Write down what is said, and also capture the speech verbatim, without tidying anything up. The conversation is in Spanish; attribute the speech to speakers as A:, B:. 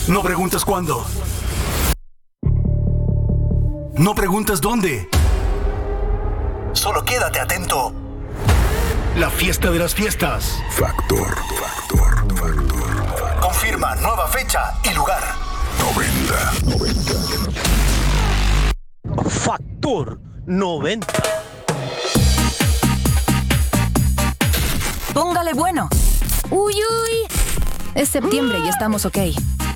A: No preguntas cuándo. No preguntas dónde. Solo quédate atento. La fiesta de las fiestas.
B: Factor, factor, factor.
A: Confirma nueva fecha y lugar.
B: noventa, noventa.
C: Factor noventa.
D: Póngale bueno.
E: Uy, uy.
D: Es septiembre y estamos ok.